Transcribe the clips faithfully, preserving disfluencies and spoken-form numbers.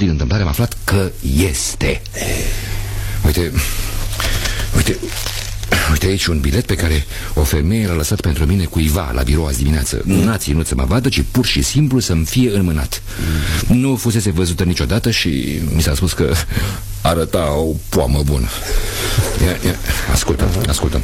din întâmplare am aflat că este. Uite, uite, uite aici un bilet pe care o femeie l-a lăsat pentru mine cuiva la birou azi dimineață. N-a ținut să mă vadă, ci pur și simplu să-mi fie înmânat. Nu fusese văzută niciodată și mi s-a spus că arăta o poamă bună. Ia, ia, ascultă, ascultă.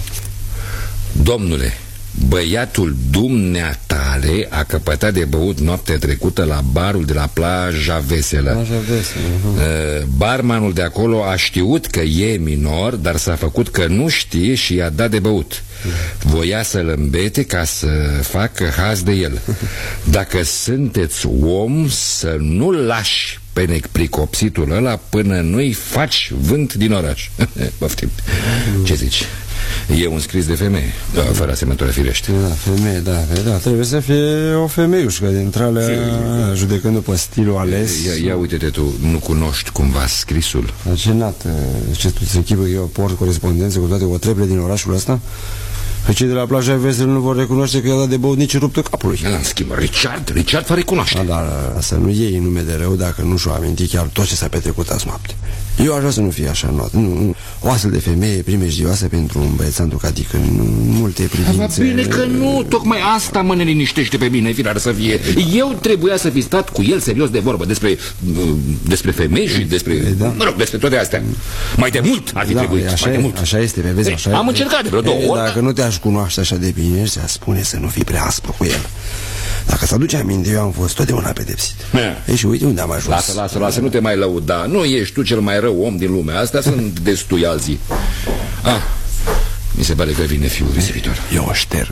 Domnule, băiatul dumneatale a căpătat de băut noaptea trecută la barul de la Plaja Veselă. Plaja Veselă. uh, Barmanul de acolo a știut că e minor, dar s-a făcut că nu știe și i-a dat de băut. Voia să-l îmbete ca să facă haz de el. Dacă sunteți om, să nu-l lași pe nepricopsitul ăla până nu-i faci vânt din oraș. Poftim. Ce zici? E un scris de femeie, da, fără asemănătoare firește. Da, femeie, da, da, trebuie să fie o femeiușcă dintre alea, judecând după stilul ales. Ia, ia uite-te tu, nu cunoști cumva scrisul? Ce nată, ce tu ți închipă că eu port corespondențe cu toate otreplele din orașul ăsta? Pe cei de la Plaja Veselă nu vor recunoaște că i-a dat de băut nici ruptă capului. În schimb, Richard, Richard va recunoaște. Da, dar să nu iei nume de rău dacă nu și-o aminti chiar tot ce s-a petrecut azi noapte. Eu aș vrea să nu fie așa not. Nu, nu. O astfel de femeie primejdioasă pentru un băiețantul ca Dică, nu, multe privințe. Bine că nu, tocmai asta mă neliniștește pe mine, firar să fie. Eu trebuia să fi stat cu el serios de vorbă despre, despre femei și despre, da. Mă rog, despre toate astea. Mai de mult ar fi da, trebuit, așa mai e, de mult. Așa este, vezi, așa Ei, am încercat de vreo două ori. Dacă nu te-aș cunoaște așa de bine, ți-a spune să nu fii prea aspru cu el. Dacă ți-aduce aminte, eu am fost totdeauna pedepsit. Ei, și uite unde am ajuns. Lasă, lasă, lasă, nu te mai lăuda. Nu ești tu cel mai rău om din lumea asta, sunt destui alții. Ah, mi se pare că vine fiul risipitor. Eu o șterg.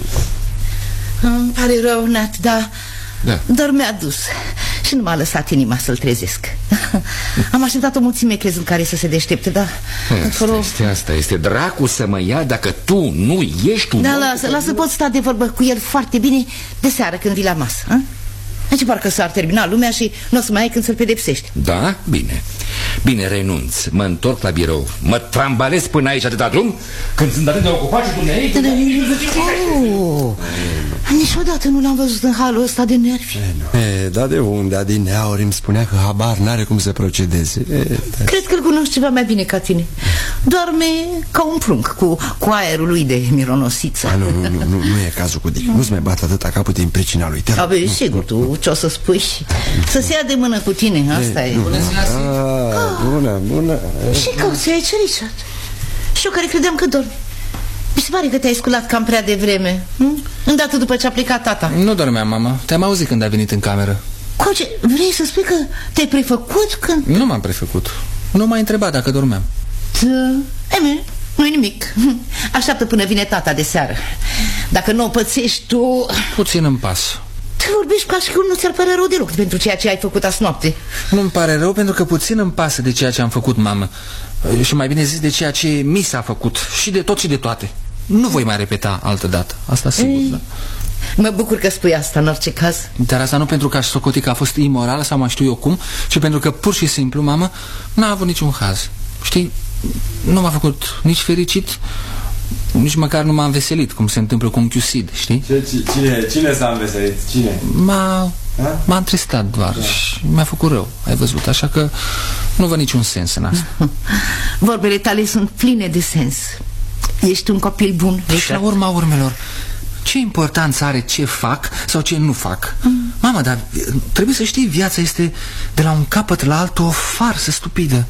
Îmi pare rău, Nat, dar da. Doar mi-a dus și nu m-a lăsat inima să-l trezesc. Am așteptat o mulțime crezând care să se deștepte, dar asta este, asta este, dracu să mă ia dacă tu nu ești un da, om. lasă, lasă, pot sta de vorbă cu el foarte bine de seară când vii la masă, a? Deci parcă s-ar termina lumea și nu o să mai ai când să-l pedepsești. Da? Bine. Bine, renunț. Mă întorc la birou. Mă trambalez până aici atâta drum. Când sunt atât de ocupat și dumneavoastră de nimic nu zice. Oh, niciodată nu l-am văzut în halul ăsta de nervi. E, da, de unde? Adineauri îmi spunea că habar n-are cum să procedeze. E, da. Cred că îl cunosc ceva mai bine ca tine. Doarme ca un prunc cu, cu aerul lui de mironosiță. A, nu, nu, nu, nu, nu e cazul cu Dick. Nu-ți mai bat atâta capul din pricina lui. A, bă, sigur, tu ce o să spui? Să se ia de mână cu tine, asta e. Bună ziua, bună, bună. Și cauți aici, Richard? Și eu care credeam că dormi. Mi se pare că te-ai sculat cam prea devreme, hm? Îndată după ce a plecat tata. Nu dormeam, mama. Te-am auzit când a venit în cameră. Coace, vrei să spui că te-ai prefăcut când... Nu m-am prefăcut. Nu m-ai întrebat dacă dormeam. Da. E bine, nu-i nimic. Așteaptă până vine tata de seară. Dacă nu o pățești tu... Puțin în pas. Te vorbești ca și cum nu ți-ar părea rău deloc pentru ceea ce ai făcut azi noapte. Nu-mi pare rău pentru că puțin îmi pasă de ceea ce am făcut, mamă. Și mai bine zis de ceea ce mi s-a făcut. Și de tot și de toate. Nu voi mai repeta altă dată. Asta sigur, Ei, da. Mă bucur că spui asta în orice caz. Dar asta nu pentru că aș socoti că a fost imoral sau mai știu eu cum, ci pentru că pur și simplu, mamă, n-a avut niciun haz. Știi, nu m-a făcut nici fericit, nici măcar nu m-a înveselit, cum se întâmplă cu un Chiusid, știi? Ce, cine cine s-a înveselit? Cine? M-a m-a întristat doar, da. Și mi-a făcut rău, ai văzut, așa că nu văd niciun sens în asta. Vorbele tale sunt pline de sens. Ești un copil bun. Și la urma urmelor, ce importanță are ce fac sau ce nu fac? Mm. Mama, dar trebuie să știi, viața este de la un capăt la altul o farsă stupidă.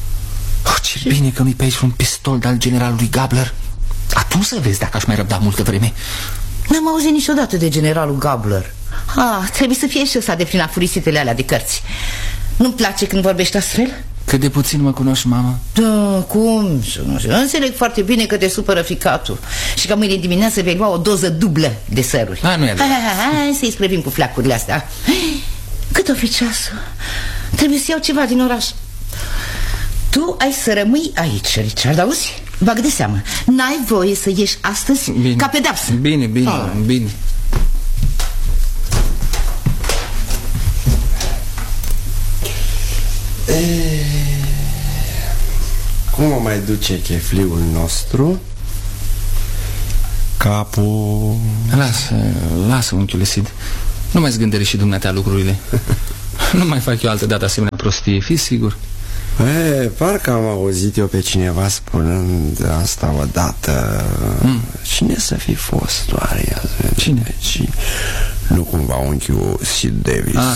Oh, ce și... bine că nu-i pe aici un pistol de-al generalului Gabler. Atunci să vezi dacă aș mai răbda multă vreme. N-am auzit niciodată de generalul Gabler. Ah, trebuie să fie și ăsta de prin afurisitele alea de cărți. Nu-mi place când vorbești astfel? Cât de puțin mă cunoști, mama? Da, cum să nu știu. Înțeleg foarte bine că te supără ficatul și că mâine dimineață vei lua o doză dublă de săruri. A, nu e adevărat. Hai, hai, hai să-i sprăvim cu flacurile astea. Cât o fi ceasul? Trebuie să iau ceva din oraș. Tu ai să rămâi aici, Richard, auzi? Bag de seamă. N-ai voie să ieși astăzi bine. Ca pedeapsă. Bine, bine, ah. bine. E... Cum o mai duce chefliul nostru? Capul... Lasă, lasă, unchiule Sid. Nu mai zgândere și dumneata lucrurile. Nu mai fac eu altă dată asemenea prostie, fii sigur. E, parcă am auzit eu pe cineva spunând asta odată. mm. Cine să fi fost oare? Cine? Și nu cumva unchiul Sid Davis. ah.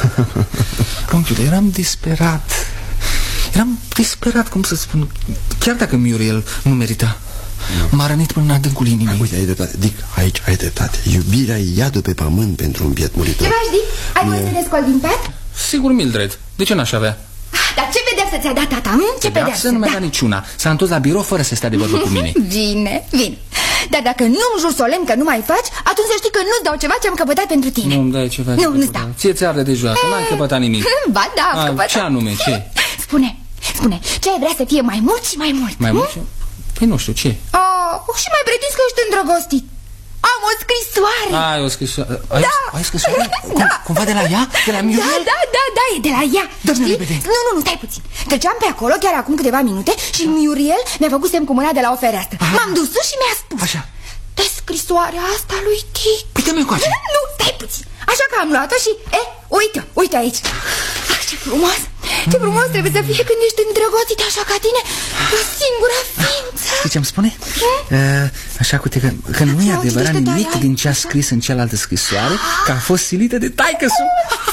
Unchiule, eram disperat. Eram disperat, cum să spun. Chiar dacă Muriel nu merita. M-a rănit până în adâncul inimii. Uite, ai dreptate, Dick, aici ai dreptate. Iubirea e iadul pe pământ pentru un biet muritor. Ce faci, Dick? Ai voie să te scoli din pat? Sigur, Mildred, de ce n-aș avea? Dar ce pedeapsă ți-a dat tata? Hm? Ce pedeapsă? Nu mi-a dat niciuna. S-a întors la birou fără să stea de vorbă cu mine. Bine, bine. Dar dacă nu-mi jur solemn că nu mai faci, atunci să știi că nu-ți dau ceva ce-am căpătat pentru tine. Nu-mi dai ceva. Nu, nu-ți dau. Ție ți arde de joasă, n-am căpătat nimic. Ba da, am A, căpătat. ce anume, ce? Spune, spune, ce ai vrea să fie mai mult și mai mult? Mai mult? Păi nu știu, ce? Oh, și mai pretinzi că ești îndrăgostit. Am o scrisoare. Ai o scrisoare? Ai, da. ai scrisoare? Cum, Da. Cumva de la ea? De la Muriel? Da, da, da, da, e de la ea. Dă-mi Știi? repede. Nu, nu, nu, stai puțin. Treceam pe acolo chiar acum câteva minute și Muriel mi-a făcut semn cu mâna de la o fereastră. M-am dus sus și mi-a spus: Așa. de scrisoarea asta lui Dick. Păi dă-mi încoace. Nu, stai puțin. Așa că am luat-o și, e, uite, uite aici. Ah, ce frumos. Ce frumos trebuie să fie când ești îndrăgostit așa ca tine, o singură ființă. Știi ce-mi spune? Uh, așa cu te că, că nu e adevărat nimic din ce a scris în cealaltă scrisoare, că a fost silită de taică-su.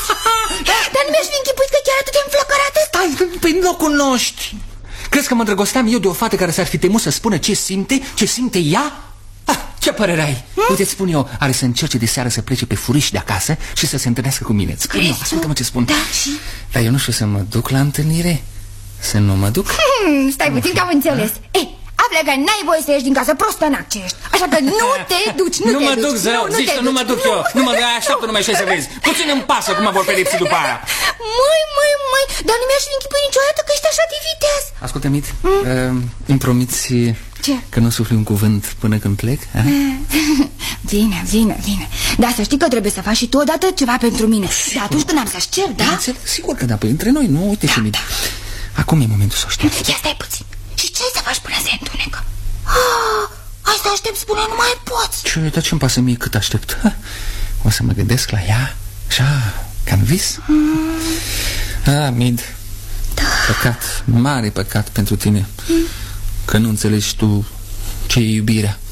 Dar nu mi-aș fi închipuit că chiar atât de înflăcărată. Stai, păi nu o cunoști. Crezi că mă îndrăgosteam eu de o fată care s-ar fi temut să spună ce simte, ce simte ea? Ah, ce părere ai? Hmm? Uite, spun eu, are să încerce de seară să plece pe furiș de acasă și să se întâlnească cu mine. Scrie, ascultă-mă ce spun. Da, și? Dar eu nu știu să mă duc la întâlnire. Să nu mă duc? Hmm, stai puțin că am înțeles. Ei, află că n-ai voie să ieși din casă, prostănac ce ești. Așa că nu te duci, nu, nu te mă duci. duc, zău, nu, zici nu că nu mă duc eu. Nu mă duc, așteaptă numai și să vezi. Puțin îmi pasă cum mă vor pedepsi după aia. Măi, măi, măi, dar nu mi-aș fi închipui niciodată că ești așa de viteaz. Ascultă, Mit, mm. uh, îmi promiți Ce? că nu sufli un cuvânt până când plec? A? Bine, bine, bine. Dar să știi că trebuie să faci și tu odată ceva pentru mine. Dar atunci când am să-și cer, da? Înțeleg, sigur că da, păi între noi, nu, uite Da, ce Mit. da. Acum e momentul să o știu. Ia stai puțin. Și ce ai să faci până se întunecă? Ah, hai să aștept, spune, nu mai poți. Ce, dar ce-mi pasă mie cât aștept? Ha? O să mă gândesc la ea, așa, ca în vis. mm. Ah, Mid, da. Păcat, mare păcat pentru tine, mm. că nu înțelegi tu ce e iubirea.